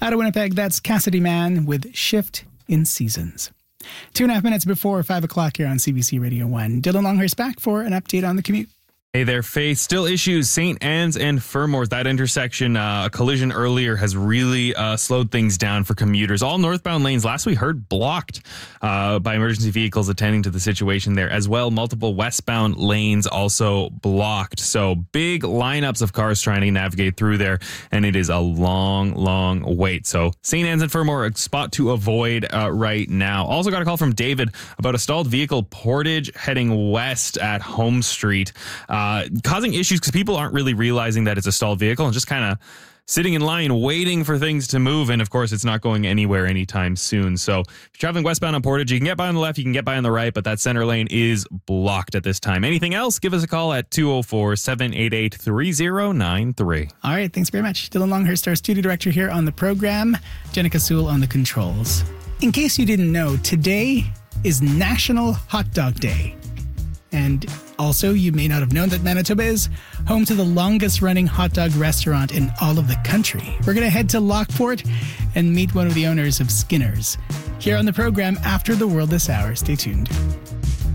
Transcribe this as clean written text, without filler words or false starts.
Out of Winnipeg, that's Cassidy Mann with Shift in Seasons. 2.5 minutes before 5 o'clock here on CBC Radio 1. Dylan Longhurst back for an update on the commute. Hey there, Faith. Still issues. St. Anne's and Fermores, that intersection, a collision earlier has really slowed things down for commuters. All northbound lanes, last we heard, blocked by emergency vehicles attending to the situation there as well. Multiple westbound lanes also blocked. So big lineups of cars trying to navigate through there, and it is a long, long wait. So St. Anne's and Fermore, a spot to avoid right now. Also got a call from David about a stalled vehicle Portage heading west at Home Street. Causing issues because people aren't really realizing that it's a stalled vehicle and just kind of sitting in line waiting for things to move. And of course, it's not going anywhere anytime soon. So if you're traveling westbound on Portage, you can get by on the left, you can get by on the right, but that center lane is blocked at this time. Anything else? Give us a call at 204-788-3093. All right, thanks very much. Dylan Longhurst, our studio director here on the program. Jenica Sewell on the controls. In case you didn't know, today is National Hot Dog Day. And also, you may not have known that Manitoba is home to the longest running hot dog restaurant in all of the country. We're going to head to Lockport and meet one of the owners of Skinner's here on the program after the World This Hour. Stay tuned.